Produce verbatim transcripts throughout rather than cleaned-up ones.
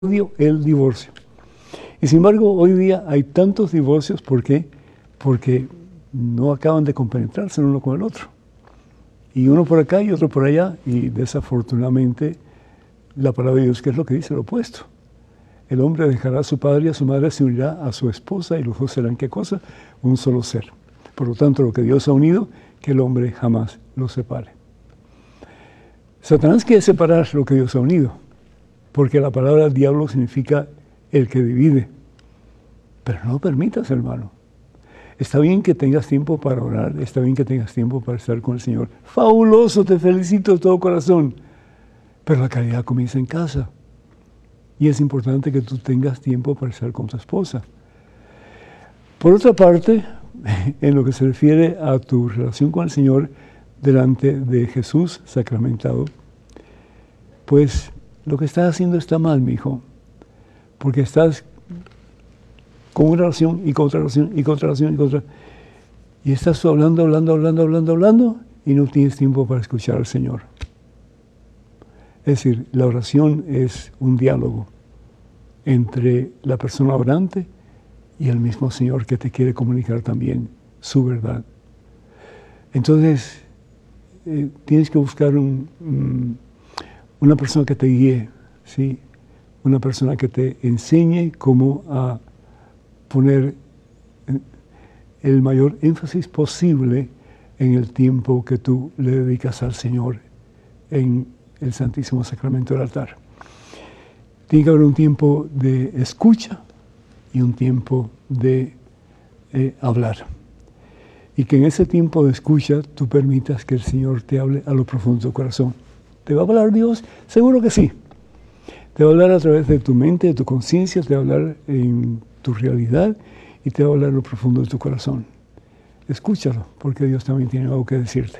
odio el divorcio. Y sin embargo, hoy día hay tantos divorcios, ¿por qué? Porque no acaban de compenetrarse el uno con el otro. Y uno por acá y otro por allá, y desafortunadamente la palabra de Dios, ¿qué es lo que dice? Lo opuesto. El hombre dejará a su padre y a su madre, se unirá a su esposa, y los dos serán, ¿qué cosa? Un solo ser. Por lo tanto, lo que Dios ha unido, que el hombre jamás lo separe. Satanás quiere separar lo que Dios ha unido, porque la palabra diablo significa el que divide. Pero no lo permitas, hermano. Está bien que tengas tiempo para orar, está bien que tengas tiempo para estar con el Señor. Fabuloso, te felicito de todo corazón. Pero la caridad comienza en casa. Y es importante que tú tengas tiempo para estar con tu esposa. Por otra parte, en lo que se refiere a tu relación con el Señor delante de Jesús sacramentado, pues lo que estás haciendo está mal, mi hijo, porque estás con una relación y con otra relación y con otra relación y con otra. Y estás tú hablando, hablando, hablando, hablando, hablando, y no tienes tiempo para escuchar al Señor. Es decir, la oración es un diálogo entre la persona orante y el mismo Señor que te quiere comunicar también su verdad. Entonces, eh, tienes que buscar un, un, una persona que te guíe, ¿sí? Una persona que te enseñe cómo a poner el mayor énfasis posible en el tiempo que tú le dedicas al Señor en el Santísimo Sacramento del altar. Tiene que haber un tiempo de escucha y un tiempo de eh, hablar. Y que en ese tiempo de escucha tú permitas que el Señor te hable a lo profundo de tu corazón. ¿Te va a hablar Dios? Seguro que sí. Te va a hablar a través de tu mente, de tu conciencia, te va a hablar en tu realidad y te va a hablar a lo profundo de tu corazón. Escúchalo, porque Dios también tiene algo que decirte.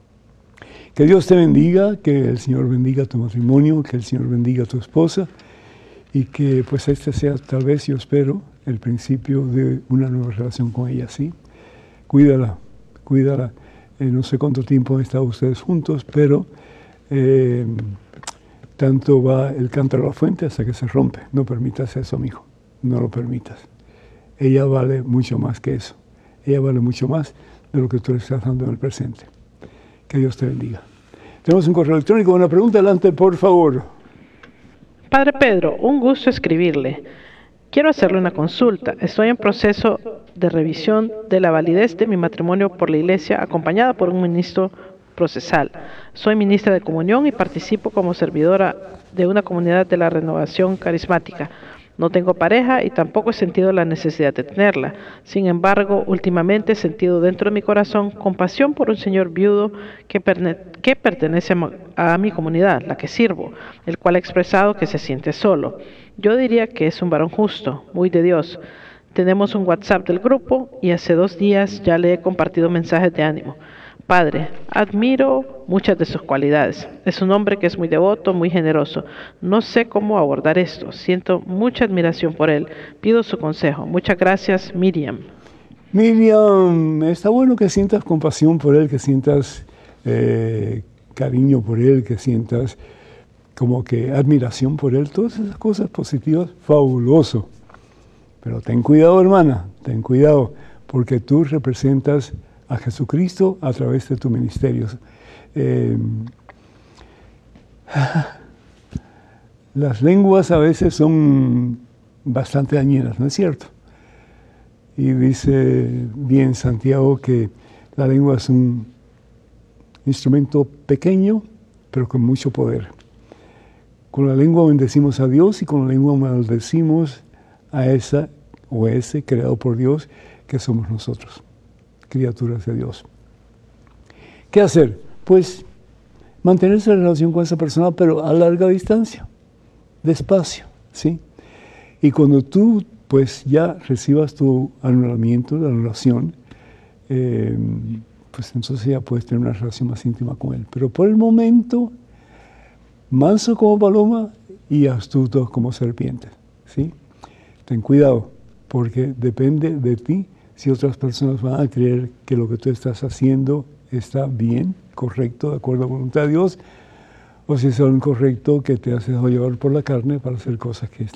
Que Dios te bendiga, que el Señor bendiga tu matrimonio, que el Señor bendiga a tu esposa y que pues este sea, tal vez, yo espero, el principio de una nueva relación con ella, ¿sí? Cuídala, cuídala. Eh, no sé cuánto tiempo han estado ustedes juntos, pero eh, tanto va el cántaro a la fuente hasta que se rompe. No permitas eso, mijo. No lo permitas. Ella vale mucho más que eso. Ella vale mucho más de lo que tú le estás dando en el presente. Que Dios te bendiga. Tenemos un correo electrónico, una pregunta, adelante, por favor. Padre Pedro, un gusto escribirle. Quiero hacerle una consulta. Estoy en proceso de revisión de la validez de mi matrimonio por la Iglesia, acompañada por un ministro procesal. Soy ministra de comunión y participo como servidora de una comunidad de la renovación carismática. No tengo pareja y tampoco he sentido la necesidad de tenerla. Sin embargo, últimamente he sentido dentro de mi corazón compasión por un señor viudo que, perne- que pertenece a, a mi comunidad, la que sirvo, el cual ha expresado que se siente solo. Yo diría que es un varón justo, muy de Dios. Tenemos un WhatsApp del grupo y hace dos días ya le he compartido mensajes de ánimo. Padre, admiro muchas de sus cualidades. Es un hombre que es muy devoto, muy generoso. No sé cómo abordar esto. Siento mucha admiración por él. Pido su consejo. Muchas gracias, Miriam. Miriam, está bueno que sientas compasión por él, que sientas eh, cariño por él, que sientas como que admiración por él. Todas esas cosas positivas, fabuloso. Pero ten cuidado, hermana, ten cuidado, porque tú representas a Jesucristo a través de tu ministerio. Eh, las lenguas a veces son bastante dañinas, ¿no es cierto? Y dice bien Santiago que la lengua es un instrumento pequeño, pero con mucho poder. Con la lengua bendecimos a Dios y con la lengua maldecimos a esa o ese creado por Dios que somos nosotros, criaturas de Dios. ¿Qué hacer? Pues mantenerse en relación con esa persona, pero a larga distancia, despacio, ¿sí? Y cuando tú, pues, ya recibas tu anulamiento, la anulación, eh, pues entonces ya puedes tener una relación más íntima con él. Pero por el momento, manso como paloma y astuto como serpiente, ¿sí? Ten cuidado, porque depende de ti si otras personas van a creer que lo que tú estás haciendo está bien, correcto, de acuerdo a la voluntad de Dios, o si es algo incorrecto que te haces llevar por la carne para hacer cosas que